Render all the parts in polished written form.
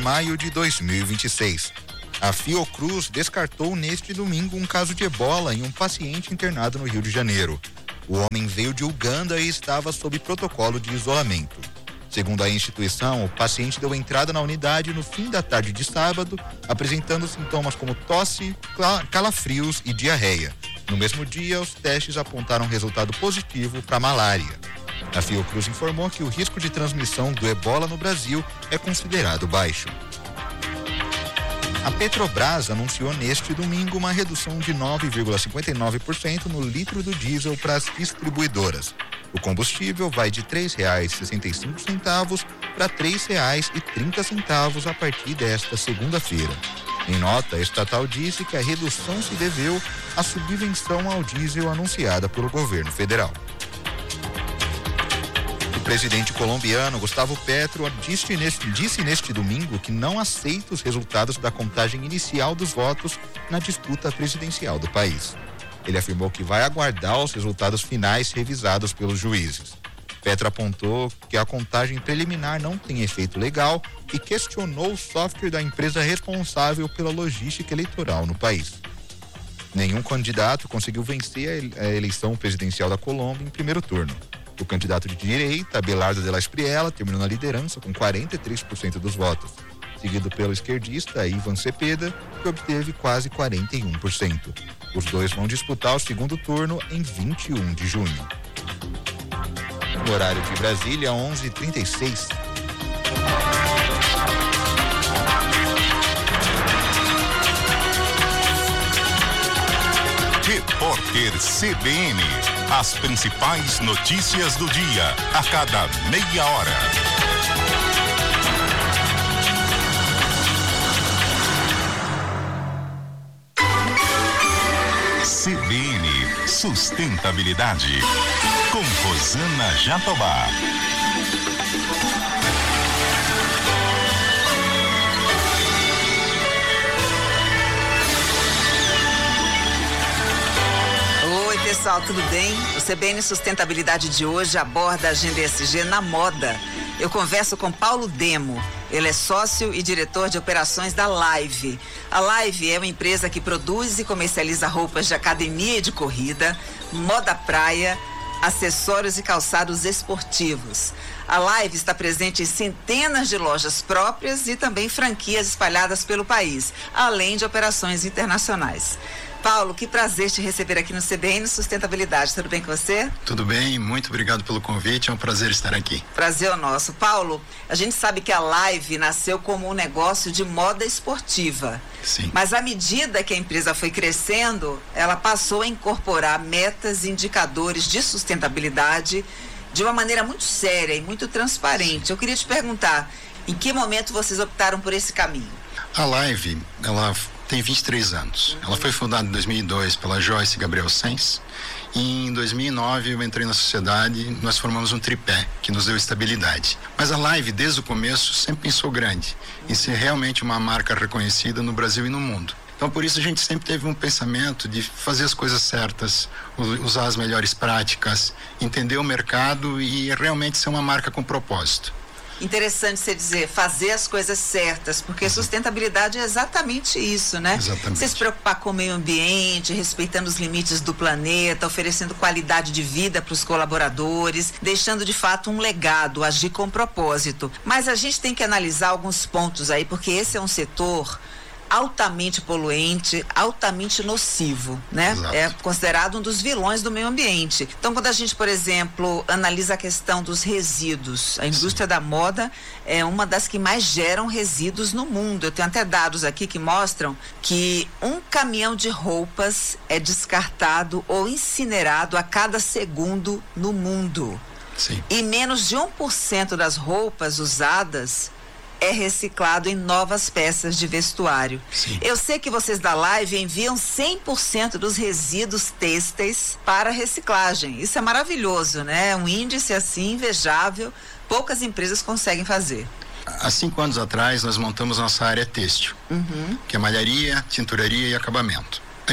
maio de 2026. A Fiocruz descartou neste domingo um caso de ebola em um paciente internado no Rio de Janeiro. O homem veio de Uganda e estava sob protocolo de isolamento. Segundo a instituição, o paciente deu entrada na unidade no fim da tarde de sábado, apresentando sintomas como tosse, calafrios e diarreia. No mesmo dia, os testes apontaram resultado positivo para malária. A Fiocruz informou que o risco de transmissão do ebola no Brasil é considerado baixo. A Petrobras anunciou neste domingo uma redução de 9,59% no litro do diesel para as distribuidoras. O combustível vai de R$ 3,65 para R$ 3,30 a partir desta segunda-feira. Em nota, a estatal disse que a redução se deveu à subvenção ao diesel anunciada pelo governo federal. O presidente colombiano Gustavo Petro disse neste domingo que não aceita os resultados da contagem inicial dos votos na disputa presidencial do país. Ele afirmou que vai aguardar os resultados finais revisados pelos juízes. Petro apontou que a contagem preliminar não tem efeito legal e questionou o software da empresa responsável pela logística eleitoral no país. Nenhum candidato conseguiu vencer a eleição presidencial da Colômbia em primeiro turno. O candidato de direita, Abelardo de la Espriella, terminou na liderança com 43% dos votos, seguido pelo esquerdista Ivan Cepeda, que obteve quase 41%. Os dois vão disputar o segundo turno em 21 de junho. No horário de Brasília, 11h36. Repórter CBN. As principais notícias do dia, a cada meia hora. CBN Sustentabilidade, com Rosana Jatobá. Pessoal, tudo bem? O CBN Sustentabilidade de hoje aborda a agenda ESG na moda. Eu converso com Paulo Demo. Ele é sócio e diretor de operações da Live. A Live é uma empresa que produz e comercializa roupas de academia e de corrida, moda praia, acessórios e calçados esportivos. A Live está presente em centenas de lojas próprias e também franquias espalhadas pelo país, além de operações internacionais. Paulo, que prazer te receber aqui no CBN Sustentabilidade. Tudo bem com você? Tudo bem, muito obrigado pelo convite, é um prazer estar aqui. Prazer é nosso. Paulo, a gente sabe que a Live nasceu como um negócio de moda esportiva. Sim. Mas à medida que a empresa foi crescendo, ela passou a incorporar metas e indicadores de sustentabilidade de uma maneira muito séria e muito transparente. Eu queria te perguntar, em que momento vocês optaram por esse caminho? A Live, ela tem 23 anos. Ela foi fundada em 2002 pela Joyce e Gabriel Sens. E em 2009 eu entrei na sociedade e nós formamos um tripé que nos deu estabilidade. Mas a Live, desde o começo, sempre pensou grande, em ser realmente uma marca reconhecida no Brasil e no mundo. Então, por isso, a gente sempre teve um pensamento de fazer as coisas certas, usar as melhores práticas, entender o mercado e realmente ser uma marca com propósito. Interessante você dizer, fazer as coisas certas, porque sustentabilidade é exatamente isso, né? Exatamente. Você se preocupar com o meio ambiente, respeitando os limites do planeta, oferecendo qualidade de vida para os colaboradores, deixando de fato um legado, agir com propósito. Mas a gente tem que analisar alguns pontos aí, porque esse é um setor altamente poluente, altamente nocivo, né? Exato. É considerado um dos vilões do meio ambiente. Então, quando a gente, por exemplo, analisa a questão dos resíduos, a indústria da moda é uma das que mais geram resíduos no mundo. Eu tenho até dados aqui que mostram que um caminhão de roupas é descartado ou incinerado a cada segundo no mundo. Sim. E menos de 1% das roupas usadas é reciclado em novas peças de vestuário. Sim. Eu sei que vocês da Live enviam 100% dos resíduos têxteis para reciclagem. Isso é maravilhoso, né? Um índice assim invejável, poucas empresas conseguem fazer. Há 5 anos atrás nós montamos nossa área têxtil, que é malharia, tinturaria e acabamento. A gente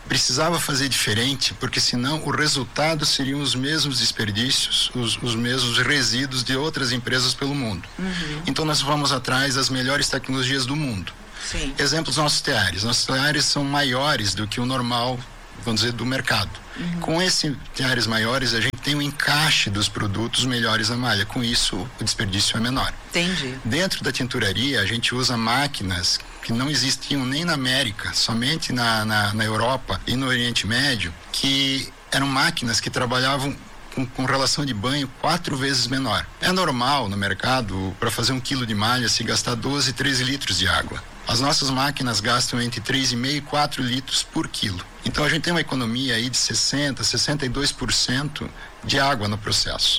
precisava fazer diferente, porque senão o resultado seriam os mesmos desperdícios, os mesmos resíduos de outras empresas pelo mundo. Então nós vamos atrás das melhores tecnologias do mundo. Sim. Exemplos, nossos teares. Nossos teares são maiores do que o normal, vamos dizer, do mercado. Com esses teares maiores, a gente tem um encaixe dos produtos melhores na malha. Com isso, o desperdício é menor. Entendi. Dentro da tinturaria, a gente usa máquinas que não existiam nem na América, somente na Europa e no Oriente Médio, que eram máquinas que trabalhavam com relação de banho 4 vezes menor. É normal no mercado, para fazer 1 quilo de malha, se gastar 12, 13 litros de água. As nossas máquinas gastam entre 3,5 e 4 litros por quilo. Então a gente tem uma economia aí de 60%, 62% de água no processo.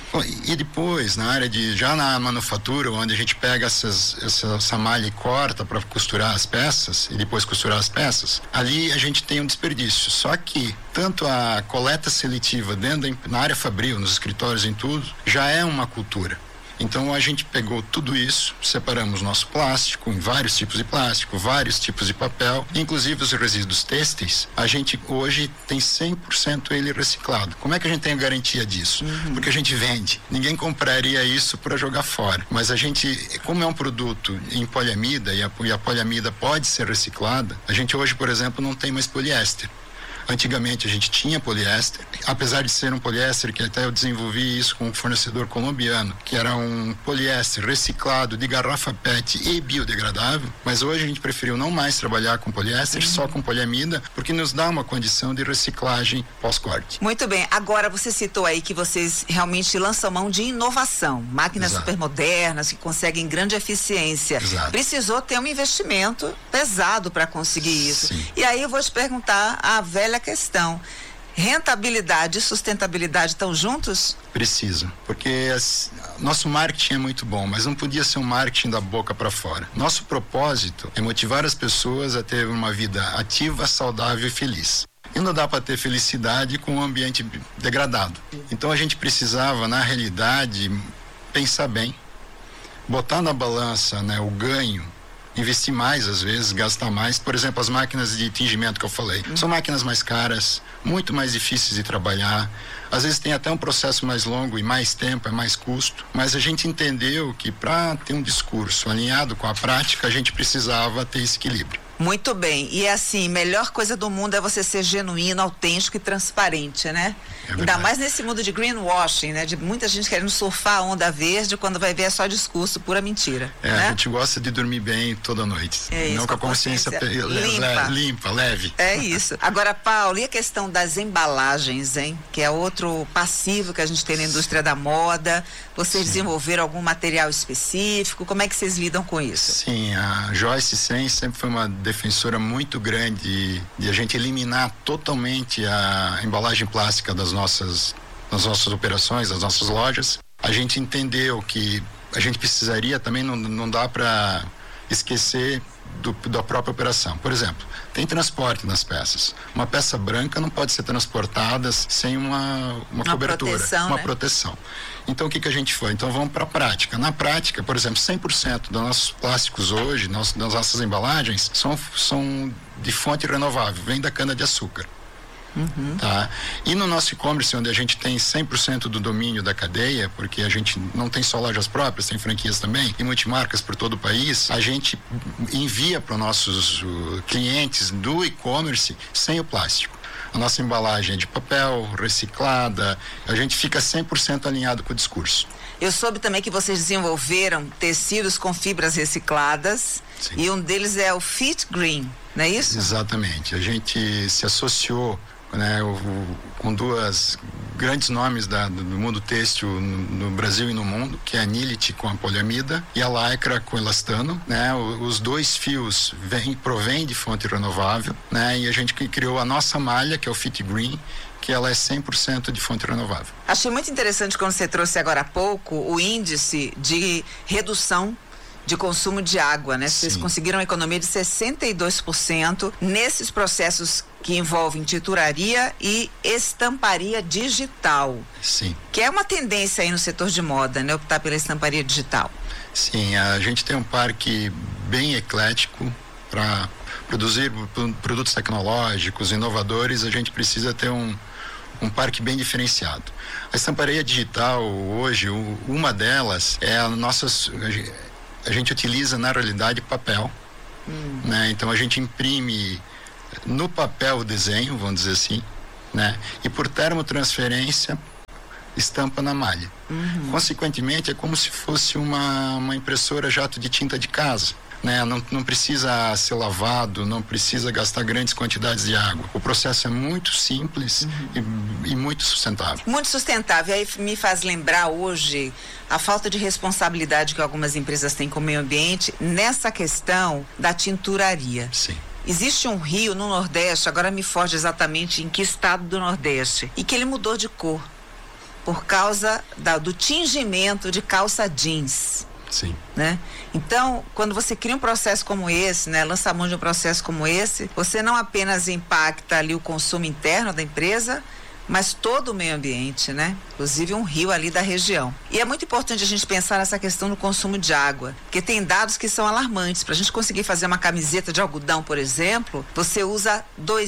E depois, já na manufatura, onde a gente pega essa malha e corta para costurar as peças, e depois costurar as peças, ali a gente tem um desperdício. Só que tanto a coleta seletiva na área fabril, nos escritórios, em tudo, já é uma cultura. Então a gente pegou tudo isso, separamos nosso plástico em vários tipos de plástico, vários tipos de papel, inclusive os resíduos têxteis, a gente hoje tem 100% ele reciclado. Como é que a gente tem a garantia disso? Porque a gente vende. Ninguém compraria isso para jogar fora. Mas a gente, como é um produto em poliamida e a poliamida pode ser reciclada, a gente hoje, por exemplo, não tem mais poliéster. Antigamente a gente tinha poliéster, apesar de ser um poliéster que até eu desenvolvi isso com um fornecedor colombiano, que era um poliéster reciclado de garrafa PET e biodegradável, mas hoje a gente preferiu não mais trabalhar com poliéster, só com poliamida, porque nos dá uma condição de reciclagem pós-corte. Muito bem, agora você citou aí que vocês realmente lançam mão de inovação, máquinas super modernas que conseguem grande eficiência. Precisou ter um investimento pesado para conseguir isso. Sim. E aí eu vou te perguntar a velha questão: rentabilidade e sustentabilidade estão juntos? Precisam, porque nosso marketing é muito bom, mas não podia ser um marketing da boca para fora. Nosso propósito é motivar as pessoas a ter uma vida ativa, saudável e feliz. E não dá para ter felicidade com um ambiente degradado. Então a gente precisava, na realidade, pensar bem, botar na balança, o ganho, investir mais às vezes, gastar mais. Por exemplo, as máquinas de tingimento que eu falei, são máquinas mais caras, muito mais difíceis de trabalhar, às vezes tem até um processo mais longo e mais tempo, é mais custo, mas a gente entendeu que para ter um discurso alinhado com a prática, a gente precisava ter esse equilíbrio. Muito bem, e assim, melhor coisa do mundo é você ser genuíno, autêntico e transparente, né? Ainda mais nesse mundo de greenwashing, né? De muita gente querendo surfar a onda verde, quando vai ver é só discurso, pura mentira. A gente gosta de dormir bem toda noite. Não com a consciência limpa, leve. É isso. Agora, Paulo, e a questão das embalagens, hein? Que é outro passivo que a gente tem na indústria da moda. Vocês desenvolveram algum material específico? Como é que vocês lidam com isso? Sim, a Joyce Sens sempre foi uma defensora muito grande de a gente eliminar totalmente a embalagem plástica das nossas operações, das nossas lojas. A gente entendeu que a gente precisaria também, não dá para esquecer da própria operação. Por exemplo, tem transporte nas peças. Uma peça branca não pode ser transportada sem uma cobertura, uma proteção. Então o que a gente foi? Então vamos para a prática. Na prática, por exemplo, 100% dos nossos plásticos hoje, das nossas embalagens, são de fonte renovável, vem da cana-de-açúcar. Tá? E no nosso e-commerce, onde a gente tem 100% do domínio da cadeia, porque a gente não tem só lojas próprias, tem franquias também e multimarcas por todo o país, a gente envia para os nossos clientes do e-commerce sem o plástico. A nossa embalagem é de papel, reciclada, a gente fica 100% alinhado com o discurso. Eu soube também que vocês desenvolveram tecidos com fibras recicladas. Sim. E um deles é o Fit Green, não é isso? Exatamente. A gente se associou com duas grandes nomes do mundo têxtil no Brasil e no mundo, que é a Nilith com a poliamida e a Lycra com elastano, Os dois fios provêm de fonte renovável, E a gente criou a nossa malha, que é o Fit Green, que ela é 100% de fonte renovável. Achei muito interessante quando você trouxe agora há pouco o índice de redução de consumo de água, né? Vocês conseguiram uma economia de 62% nesses processos que envolvem tinturaria e estamparia digital. Sim. Que é uma tendência aí no setor de moda, né? Optar pela estamparia digital. Sim, a gente tem um parque bem eclético, para produzir produtos tecnológicos, inovadores, a gente precisa ter um parque bem diferenciado. A estamparia digital hoje, uma delas é a gente utiliza na realidade papel, né? Então a gente imprime no papel o desenho, vamos dizer assim, né? E por termotransferência estampa na malha. Consequentemente, é como se fosse uma impressora jato de tinta de casa, né? Não precisa ser lavado, não precisa gastar grandes quantidades de água. O processo é muito simples e muito sustentável. Muito sustentável. Aí me faz lembrar hoje a falta de responsabilidade que algumas empresas têm com o meio ambiente nessa questão da tinturaria. Sim. Existe um rio no Nordeste, agora me foge exatamente em que estado do Nordeste, e que ele mudou de cor por causa do tingimento de calça jeans. Sim. Né? Então, quando você cria um processo como esse, né, lança mão de um processo como esse, você não apenas impacta ali o consumo interno da empresa, mas todo o meio ambiente, né? Inclusive um rio ali da região. E é muito importante a gente pensar nessa questão do consumo de água, porque tem dados que são alarmantes. Para a gente conseguir fazer uma camiseta de algodão, por exemplo, você usa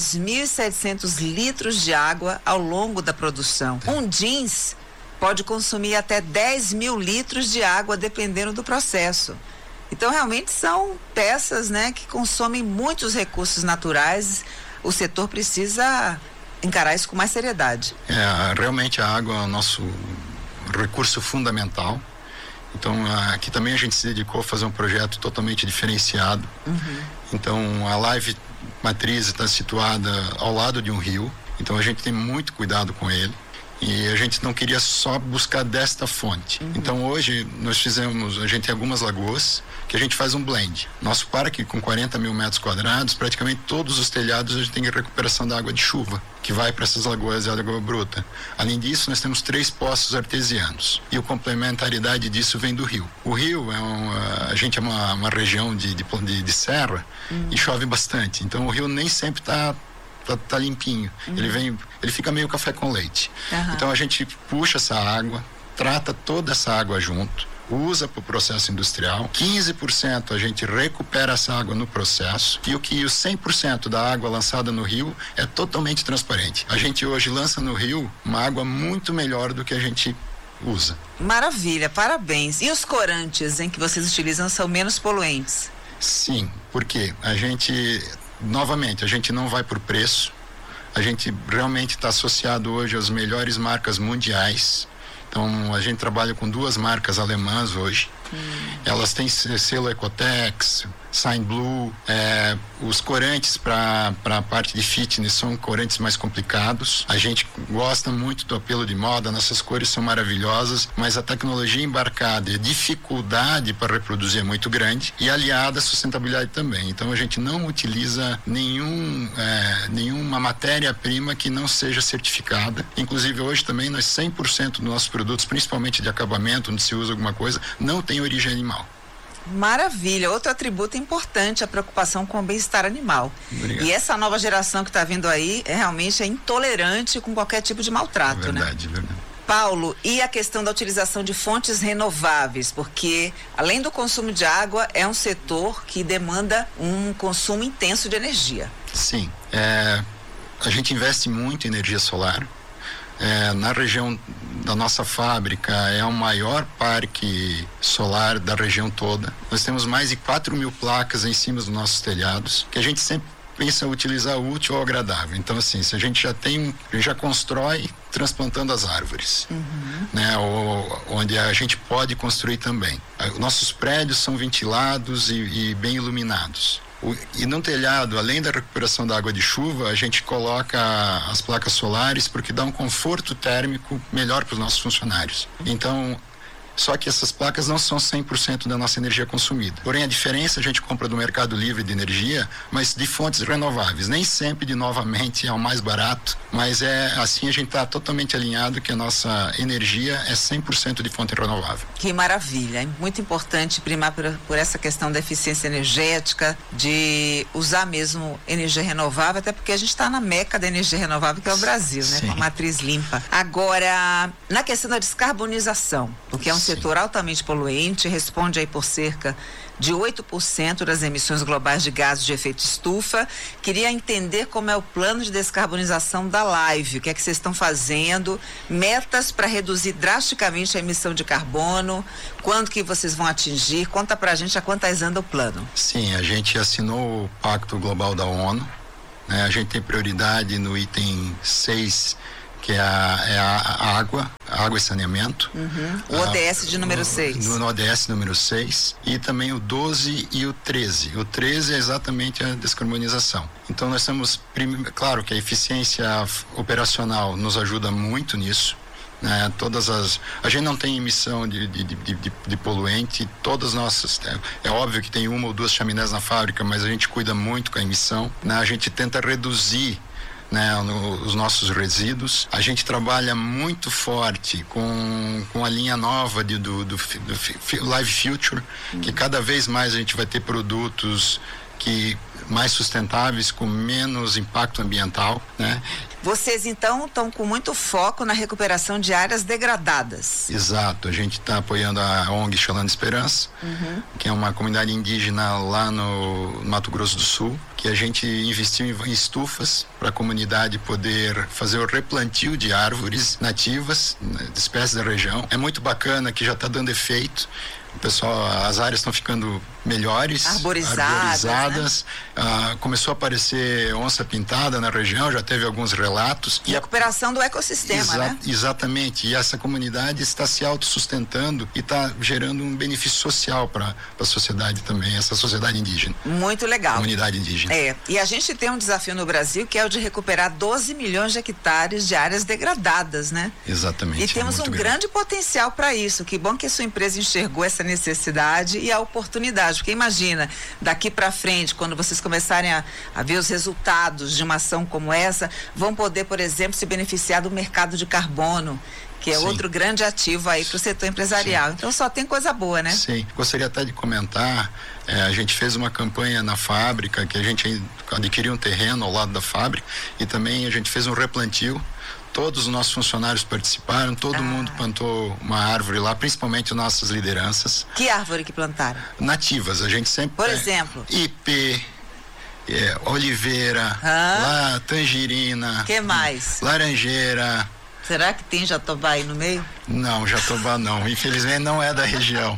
2.700 litros de água ao longo da produção. Um jeans pode consumir até 10.000 litros de água, dependendo do processo. Então, realmente são peças, né, que consomem muitos recursos naturais. O setor precisa encarar isso com mais seriedade. Realmente a água é o nosso recurso fundamental. Então, aqui também a gente se dedicou a fazer um projeto totalmente diferenciado. Então, a Live Matriz está situada ao lado de um rio. Então, a gente tem muito cuidado com ele. E a gente não queria só buscar desta fonte. Então hoje a gente tem algumas lagoas que a gente faz um blend. Nosso parque com 40.000 metros quadrados, praticamente todos os telhados a gente tem recuperação da água de chuva, que vai para essas lagoas de água bruta. Além disso, nós temos 3 poços artesianos. E a complementaridade disso vem do rio. O rio a gente é uma região de serra e chove bastante. Então o rio nem sempre está limpinho. Ele fica meio café com leite. Então a gente puxa essa água, trata toda essa água junto, usa para o processo industrial, 15% a gente recupera essa água no processo, e os 100% da água lançada no rio é totalmente transparente. A gente hoje lança no rio uma água muito melhor do que a gente usa. Maravilha, parabéns. E os corantes em que vocês utilizam são menos poluentes? Sim, porque novamente, a gente não vai por preço, a gente realmente está associado hoje às melhores marcas mundiais. Então, a gente trabalha com 2 marcas alemãs hoje. Elas têm selo Ecotex, Sign Blue. Os corantes para a parte de fitness são corantes mais complicados. A gente gosta muito do apelo de moda, nossas cores são maravilhosas, mas a tecnologia embarcada e a dificuldade para reproduzir é muito grande, e aliada à sustentabilidade também. Então a gente não utiliza nenhuma matéria-prima que não seja certificada. Inclusive hoje também nós 100% dos nossos produtos, principalmente de acabamento, onde se usa alguma coisa, não tem origem animal. Maravilha, outro atributo importante, a preocupação com o bem-estar animal. Obrigado. E essa nova geração que está vindo aí realmente é intolerante com qualquer tipo de maltrato, Verdade. Paulo, e a questão da utilização de fontes renováveis, porque além do consumo de água, é um setor que demanda um consumo intenso de energia. Sim, a gente investe muito em energia solar. Na região da nossa fábrica é o maior parque solar da região toda. Nós temos mais de 4.000 placas em cima dos nossos telhados, que a gente sempre pensa em utilizar o útil ou agradável. Então, assim, se a gente já constrói transplantando as árvores, né? Onde a gente pode construir também. Nossos prédios são ventilados e bem iluminados. E no telhado, além da recuperação da água de chuva, a gente coloca as placas solares porque dá um conforto térmico melhor para os nossos funcionários. Então, só que essas placas não são 100% da nossa energia consumida. Porém, a diferença a gente compra do Mercado Livre de energia, mas de fontes renováveis. Nem sempre, novamente, é o mais barato, mas assim a gente está totalmente alinhado que a nossa energia é 100% de fonte renovável. Que maravilha, é muito importante primar por essa questão da eficiência energética, de usar mesmo energia renovável, até porque a gente está na meca da energia renovável, que é o Brasil, né? Com a matriz limpa. Agora, na questão da descarbonização, porque é um setor altamente poluente, responde aí por cerca de 8% das emissões globais de gases de efeito estufa. Queria entender como é o plano de descarbonização da Live, o que é que vocês estão fazendo, metas para reduzir drasticamente a emissão de carbono, quando que vocês vão atingir, conta pra gente a quantas anda o plano. Sim, a gente assinou o Pacto Global da ONU, né? A gente tem prioridade no item 6, que é a água e saneamento. O ODS de número 6. No ODS número 6, e também o 12 e o 13. O 13 é exatamente a descarbonização. Então nós estamos, claro que a eficiência operacional nos ajuda muito nisso, né? A gente não tem emissão de poluente, todas nossas, é óbvio que tem 1 ou 2 chaminés na fábrica, mas a gente cuida muito com a emissão, né? A gente tenta reduzir, né, os nossos resíduos. A gente trabalha muito forte com a linha nova do Live Future, que cada vez mais a gente vai ter produtos mais sustentáveis, com menos impacto ambiental, né? Vocês então estão com muito foco na recuperação de áreas degradadas. Exato, a gente está apoiando a ONG Xalana Esperança, que é uma comunidade indígena lá no Mato Grosso do Sul, que a gente investiu em estufas para a comunidade poder fazer o replantio de árvores nativas, de espécies da região. É muito bacana, que já está dando efeito. O pessoal, as áreas estão ficando melhores, arborizadas. Né? Começou a aparecer onça pintada na região, já teve alguns relatos. E recuperação do ecossistema, né? Exatamente. E essa comunidade está se autossustentando e está gerando um benefício social para a sociedade também, essa sociedade indígena. Muito legal. Comunidade indígena. E a gente tem um desafio no Brasil, que é o de recuperar 12 milhões de hectares de áreas degradadas, né? Exatamente. E temos um grande potencial para isso. Que bom que a sua empresa enxergou essa necessidade e a oportunidade, porque imagina, daqui para frente, quando vocês começarem a ver os resultados de uma ação como essa, vão poder, por exemplo, se beneficiar do mercado de carbono, que é outro grande ativo aí para o setor empresarial. Então só tem coisa boa, né? Sim, gostaria até de comentar, a gente fez uma campanha na fábrica, que a gente adquiriu um terreno ao lado da fábrica, e também a gente fez um replantio. Todos os nossos funcionários participaram, todo mundo plantou uma árvore lá, principalmente nossas lideranças. Que árvore que plantaram? Nativas, a gente sempre... Por exemplo? Ipê, oliveira, tangerina. Que mais? Laranjeira. Será que tem jatobá aí no meio? Não, jatobá não, infelizmente não é da região.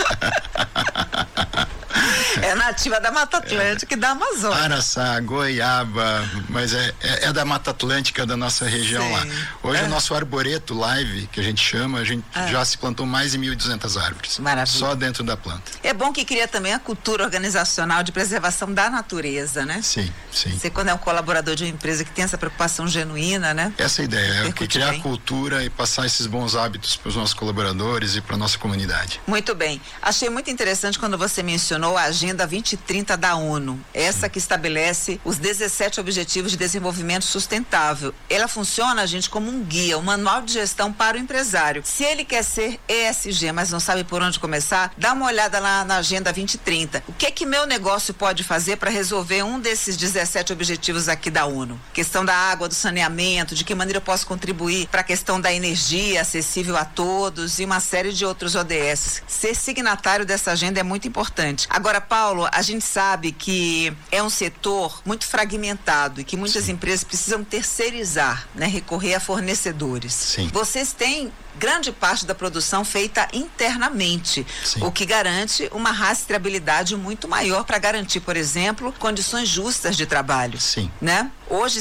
É nativa da Mata Atlântica e da Amazônia. Araçá, goiaba, mas é da Mata Atlântica da nossa região lá. Hoje o nosso arboreto Live, que a gente chama, a gente já se plantou mais de 1.200 árvores. Maravilha. Só dentro da planta. É bom que cria também a cultura organizacional de preservação da natureza, né? Sim, sim. Você, quando é um colaborador de uma empresa que tem essa preocupação genuína, né? Essa é a ideia, criar a cultura e passar esses bons hábitos para os nossos colaboradores e para a nossa comunidade. Muito bem. Achei muito interessante quando você mencionou a Agenda 2030 da ONU, essa que estabelece os 17 Objetivos de Desenvolvimento Sustentável. Ela funciona, gente, como um guia, um manual de gestão para o empresário. Se ele quer ser ESG, mas não sabe por onde começar, dá uma olhada lá na Agenda 2030. O que é que meu negócio pode fazer para resolver um desses 17 objetivos aqui da ONU? Questão da água, do saneamento, de que maneira eu posso contribuir para a questão da energia acessível a todos e uma série de outros ODS. Ser signatário dessa agenda é muito importante. Agora, Paulo, a gente sabe que é um setor muito fragmentado e que muitas empresas precisam terceirizar, né? Recorrer a fornecedores. Sim. Vocês têm grande parte da produção feita internamente, o que garante uma rastreabilidade muito maior para garantir, por exemplo, condições justas de trabalho. Sim. Né? Hoje,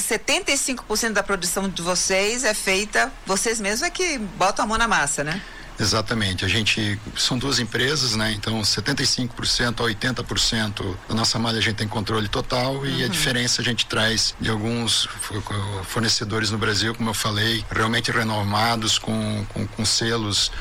75% da produção de vocês é feita, vocês mesmos é que botam a mão na massa, né? Exatamente, são duas empresas, né? Então 75% a 80% da nossa malha a gente tem controle total e a diferença a gente traz de alguns fornecedores no Brasil, como eu falei, realmente renomados com selos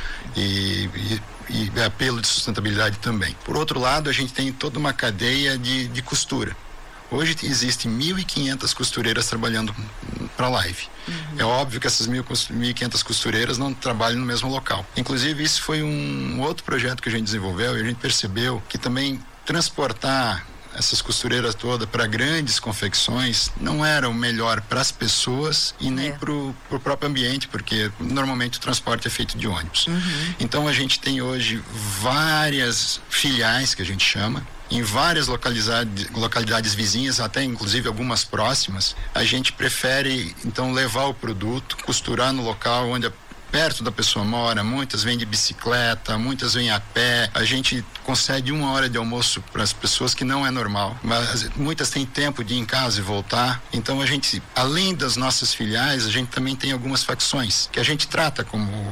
e apelo de sustentabilidade também. Por outro lado, a gente tem toda uma cadeia de costura. Hoje existem 1.500 costureiras trabalhando para a Live. É óbvio que essas 1.500 costureiras não trabalham no mesmo local. Inclusive, isso foi um outro projeto que a gente desenvolveu e a gente percebeu que também transportar essas costureiras todas para grandes confecções não era o melhor para as pessoas e nem para o próprio ambiente, porque normalmente o transporte é feito de ônibus. Então a gente tem hoje várias filiais, que a gente chama, em várias localidades vizinhas, até inclusive algumas próximas. A gente prefere então levar o produto, costurar no local onde perto da pessoa mora. Muitas vêm de bicicleta, muitas vêm a pé. A gente concede 1 hora de almoço para as pessoas, que não é normal, mas muitas têm tempo de ir em casa e voltar. Então a gente, além das nossas filiais, a gente também tem algumas facções que a gente trata como